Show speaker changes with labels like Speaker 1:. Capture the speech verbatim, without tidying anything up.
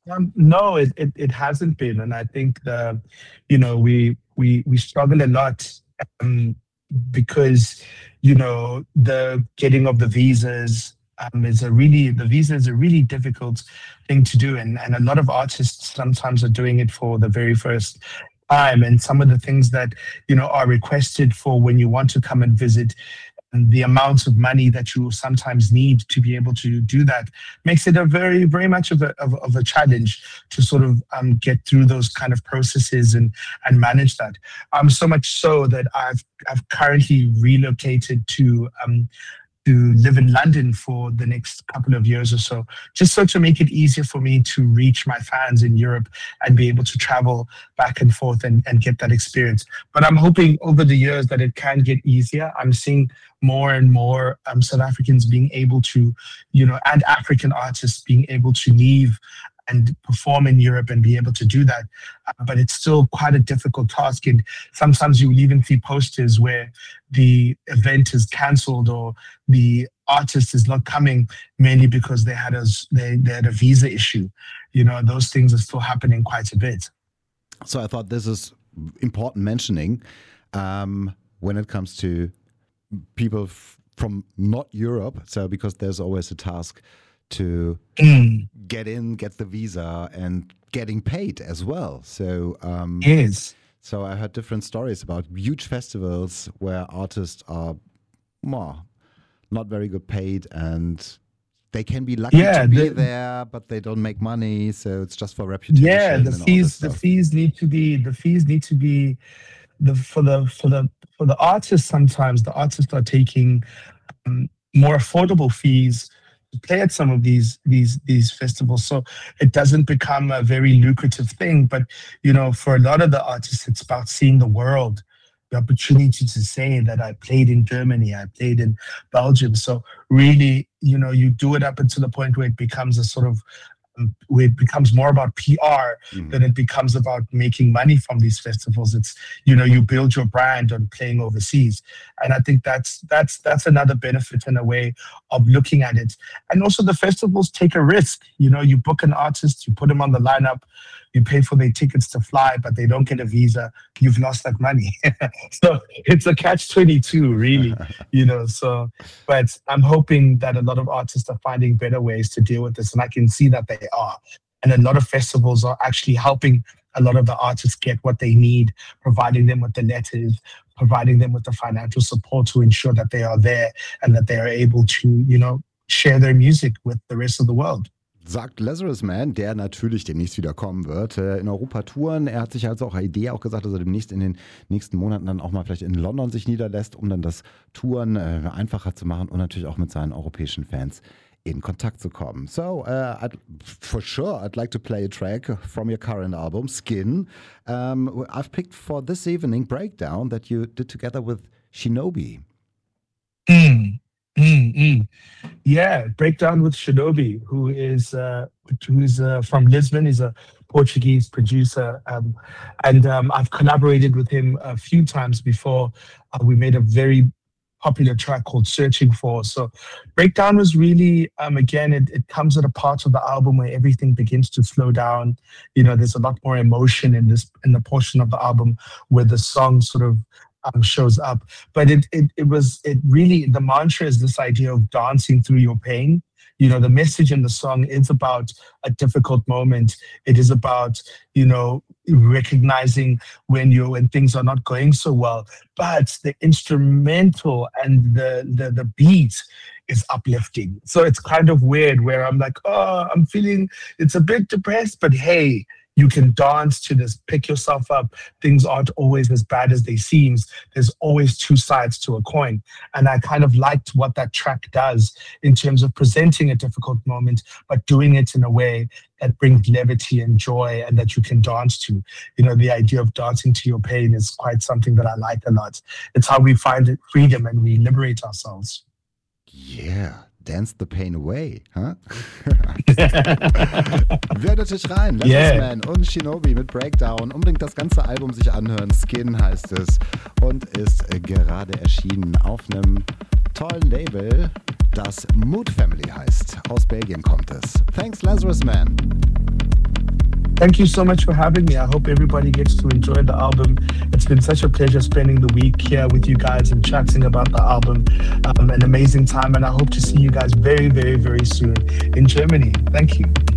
Speaker 1: Um, no, it, it it hasn't been, and I think the, you know, we we we struggle a lot, um, because, you know, the getting of the visas, um, is a really the visa is a really difficult thing to do, and and a lot of artists sometimes are doing it for the very first time, and some of the things that, you know, are requested for when you want to come and visit, and the amounts of money that you sometimes need to be able to do that makes it a very, very much of a, of, of a challenge to sort of, um, get through those kind of processes and and manage that. Um, so much so that I've I've currently relocated to, um, to live in London for the next couple of years or so, just so to make it easier for me to reach my fans in Europe and be able to travel back and forth and, and get that experience. But I'm hoping over the years that it can get easier. I'm seeing more and more, um, South Africans being able to, you know, and African artists being able to leave and perform in Europe and be able to do that. Uh, but it's still quite a difficult task. And sometimes you will even see posters where the event is cancelled or the artist is not coming mainly because they had a, they, they had a visa issue. You know, those things are still happening quite a bit.
Speaker 2: So I thought this is important mentioning, um, when it comes to people f- from not Europe. So because there's always a task to
Speaker 1: Mm.
Speaker 2: get in, get the visa, and getting paid as well. So um,
Speaker 1: Yes.
Speaker 2: so I heard different stories about huge festivals where artists are more not very good paid, and they can be lucky
Speaker 1: Yeah.
Speaker 2: to be
Speaker 1: The,
Speaker 2: there, but they don't make money. So it's just for reputation
Speaker 1: yeah. The
Speaker 2: and all this
Speaker 1: fees. The
Speaker 2: stuff.
Speaker 1: fees need to be. The fees need to be. The for the for the for the artists. Sometimes the artists are taking, um, more affordable fees to play at some of these these these festivals, so it doesn't become a very lucrative thing. But, you know, for a lot of the artists, it's about seeing the world, the opportunity to say that I played in Germany, I played in Belgium. So really, you know, you do it up until the point where it becomes a sort of, um, where it becomes more about P R
Speaker 2: Mhm.
Speaker 1: than it becomes about making money from these festivals. It's, you know, you build your brand on playing overseas, and I think that's that's that's another benefit in a way of looking at it. And also, the festivals take a risk. You know, you book an artist, you put them on the lineup, you pay for their tickets to fly, but they don't get a visa. You've lost that money. So it's a catch twenty-two, really. You know, so but I'm hoping that a lot of artists are finding better ways to deal with this, and I can see that they are. And a lot of festivals are actually helping a lot of the artists get what they need, providing them with the letters, providing them with the financial support to ensure that they are there and that they are able to, you know, share their music with the rest of the world.
Speaker 2: Sagt Lazarus Man, der natürlich demnächst wieder kommen wird, äh, in Europa touren. Er hat sich also auch eine Idee auch gesagt, dass er demnächst in den nächsten Monaten dann auch mal vielleicht in London sich niederlässt, um dann das Touren äh, einfacher zu machen und natürlich auch mit seinen europäischen Fans in Kontakt zu kommen. So, uh, I'd, for sure, I'd like to play a track from your current album, Skin. Um, I've picked for this evening Breakdown that you did together with Shinobi.
Speaker 1: Mm, mm, mm. Yeah, Breakdown with Shinobi, who is uh, who is uh, from Lisbon. He's a Portuguese producer, um, and um, I've collaborated with him a few times before. Uh, we made a very popular track called Searching For. So Breakdown was really, um, again, it, it comes at a part of the album where everything begins to slow down. You know, there's a lot more emotion in this, in the portion of the album where the song sort of, um, shows up. But it, it, it was, it really, the mantra is this idea of dancing through your pain. You know, the message in the song is about a difficult moment. It is about, you know, recognizing when you when things are not going so well. But the instrumental and the the the beat is uplifting. So it's kind of weird where I'm like, oh, I'm feeling it's a bit depressed, but hey, you can dance to this, pick yourself up. Things aren't always as bad as they seem. There's always two sides to a coin. And I kind of liked what that track does in terms of presenting a difficult moment, but doing it in a way that brings levity and joy and that you can dance to. You know, the idea of dancing to your pain is quite something that I like a lot. It's how we find freedom and we liberate ourselves.
Speaker 2: Yeah. Dance the pain away, huh? Hört natürlich rein, Lazarus
Speaker 1: Yeah.
Speaker 2: Man und Shinobi mit Breakdown. Unbedingt das ganze Album sich anhören. Skin heißt es und ist gerade erschienen auf einem tollen Label, das Mood Family heißt. Aus Belgien kommt es. Thanks, Lazarus Man.
Speaker 1: Thank you so much for having me. I hope everybody gets to enjoy the album. It's been such a pleasure spending the week here with you guys and chatting about the album. Um, an amazing time, and I hope to see you guys very, very, very soon in Germany. Thank you.